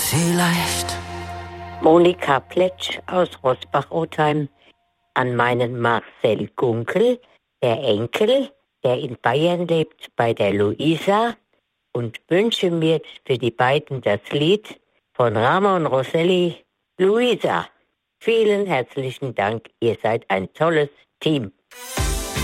vielleicht. Monika Pletsch aus Rosbach-Otheim an meinen Marcel Gunkel, der Enkel, der in Bayern lebt, bei der Luisa, und wünsche mir für die beiden das Lied von Ramon Rosselli, Luisa. Vielen herzlichen Dank, ihr seid ein tolles Team.